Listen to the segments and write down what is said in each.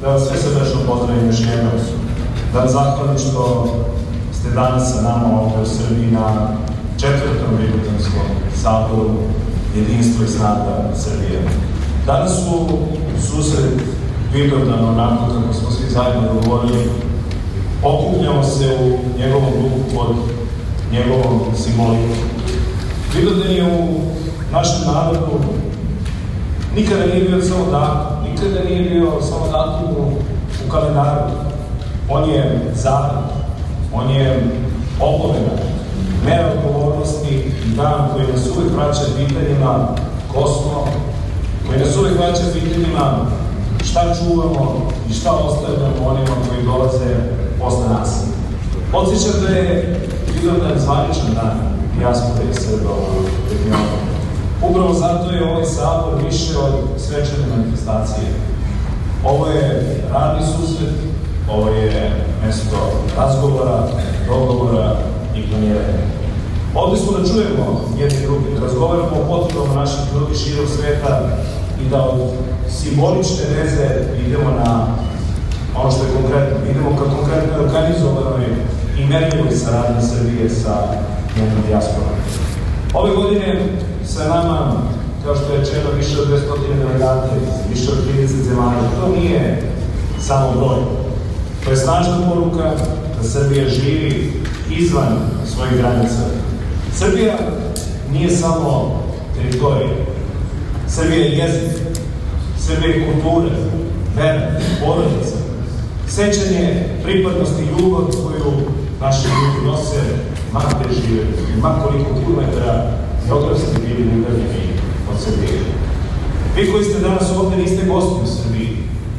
da vas sve srdečno pozdravim još jednom. Da vam zahvalim što ste danas sa nama ovdje u Srbiji na 4. Vidovdanskom saboru Jedinstvo i snaga Srbije. Danas u susret Vidovdana, onako kako smo svi zajedno dogovorili, okupljamo se u njegovom duhu pod njegovom simbolikom. Vidovdan je u našem narodu nikada nije bio samo datum, nikada nije bio samo datum u kalendaru. On je zakon, on je opomena, mera odgovornosti i dan koji nas uvek vraća pitanjima ko smo, koji nas uvek vraća pitanjima šta čuvamo i šta ostavljamo onima koji dolaze posle nas. Podsjećam da je Vidovdan zvaničan dan dijaspore i Srba u regionu. Upravo zato je ovaj sabor više od svečane manifestacije. Ovo je radni susret, ovo je mesto razgovora, dogovora i planiranja. Ovde smo da čujemo jedni drugi, da razgovaramo o potrebama naših ljudi širom sveta i da od simbolične veze idemo na ono što je konkretno. Idemo ka konkretno organizovanoj i merljivoj saradnji Srbije sa njenom dijasporom. Ove godine sa nama, kao što je rečeno, više od 200 delegata iz više od 30 zemalja. To nije samo broj. To je snažna poruka da Srbija živi izvan svojih granica. Srbija nije samo teritorija. Srbija je jezik, Srbija je kultura, vera, porodica, sećanje, pripadnost i ljubav koju naši ljudi nose, ma gde žive, ma koliko kilometara geografski bili udaljeni od Srbije. Vi koji ste danas ovde niste gosti u Srbiji,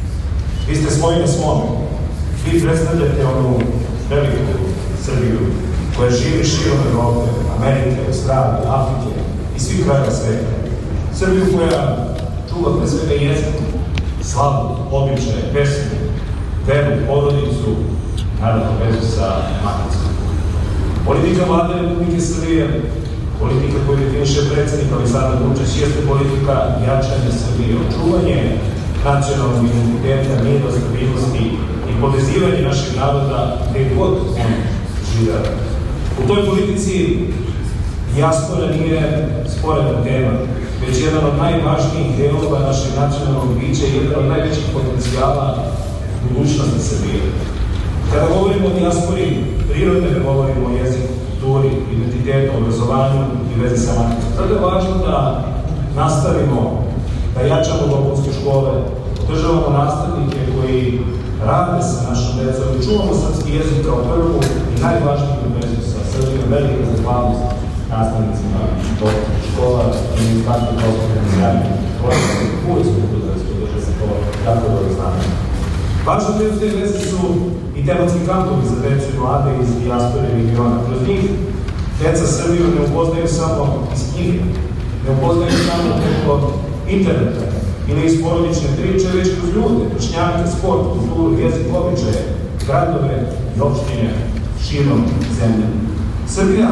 vi ste svoji na svome. Vi predstavljate onu veliku Srbiju koja živi širom Evrope, Amerike, Australije, Afrike i svih krajeva sveta. Srbiju koja čuva pre svega jezik, slavu, običaje, pesmu, veru, porodicu, naravno vezu sa maticom. Politika Vlade Republike Srbije, politika koju definiše predsednik Aleksandar Vučić, jeste politika jačanja Srbije, očuvanje nacionalnog identiteta, mira, stabilnosti i povezivanje našeg naroda gde god on žive. U toj politici dijaspora nije sporedna tema, već jedan od najvažnijih delova našeg nacionalnog bića i jedan od najvećih potencijala budućnosti Srbije. Kada govorimo o dijaspori, prirodno ne govorimo o jeziku, kulturi, identitetu, obrazovanju i vezi sa maticom. Zato je važno da nastavimo da jačamo dopunske škole, podržavamo nastavnike koji rade sa našom decom i čuvamo srpski jezik kao prvu i najvažniju vezu sa Srbijom. Velika zahvalnost nastavnicima dopunskih škola i ministarstvu prosvete na sjajnim projektima. Uvijek smo tu da vas podrže se to jako dobro znamo. Važno deo te veze su i tematski kampovi za decu i mlade iz dijaspore i regiona. Kroz njih deca Srbiju ne upoznaju samo iz knjige, ne upoznaju samo preko interneta ili iz porodične priče, već kroz ljude, vršnjake, sport, kulturu, jezik, običaje, gradove i opštine širom zemlje. Srbija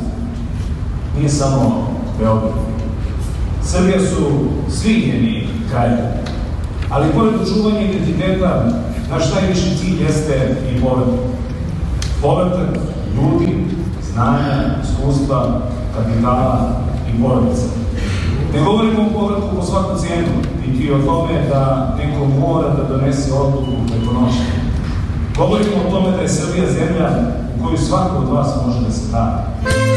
nije samo Beograd. Srbija su svi njeni krajevi. Ali pored očuvanja identiteta, naš najviši cilj jeste i povratak. Povratak ljudi, znanja, iskustva, kapitala i porodica. Ne govorimo o povratku po svaku cijenu, niti o tome da neko mora da donese odluku preko noći. Govorimo o tome da je Srbija zemlja u koju svako od vas može da se vrati.